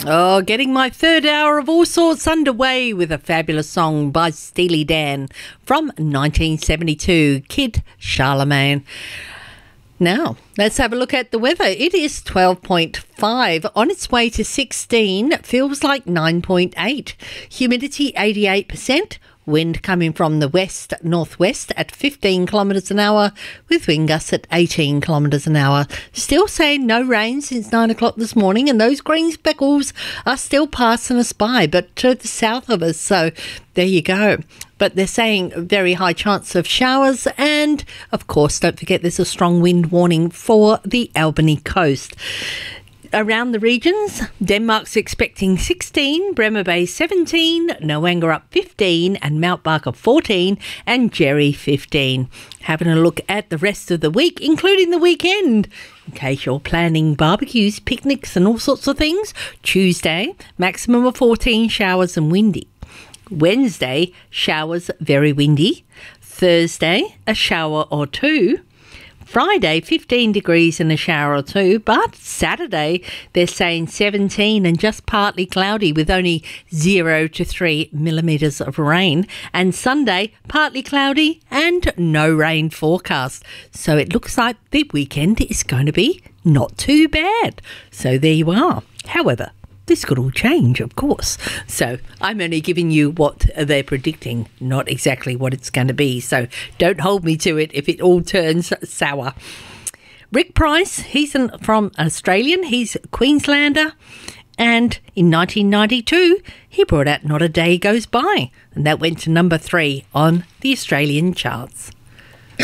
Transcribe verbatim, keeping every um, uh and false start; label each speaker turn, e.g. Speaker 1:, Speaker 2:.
Speaker 1: Oh, getting my third hour of All Sorts underway with a fabulous song by Steely Dan from nineteen seventy-two, Kid Charlemagne. Now, let's have a look at the weather. It is twelve point five, on its way to sixteen, feels like nine point eight. Humidity eighty-eight percent. Wind coming from the west northwest at fifteen kilometres an hour, with wind gusts at eighteen kilometres an hour. Still saying no rain since nine o'clock this morning, and those green speckles are still passing us by, but to the south of us. So there you go. But they're saying very high chance of showers, and of course, don't forget there's a strong wind warning for the Albany coast. Around the regions, Denmark's expecting sixteen, Bremer Bay seventeen, Noanga up fifteen, and Mount Barker fourteen, and Jerry fifteen. Having a look at the rest of the week, including the weekend, in case you're planning barbecues, picnics and all sorts of things. Tuesday, maximum of fourteen, showers and windy. Wednesday, showers, very windy. Thursday, a shower or two. Friday, fifteen degrees and a shower or two, but Saturday, they're saying seventeen and just partly cloudy with only zero to three millimetres of rain. And Sunday, partly cloudy and no rain forecast. So it looks like the weekend is going to be not too bad. So there you are. However, this could all change, of course. So I'm only giving you what they're predicting, not exactly what it's going to be. So don't hold me to it if it all turns sour. Rick Price, he's an, from Australian. He's a Queenslander. And in nineteen ninety-two, he brought out Not a Day Goes By. And that went to number three on the Australian charts.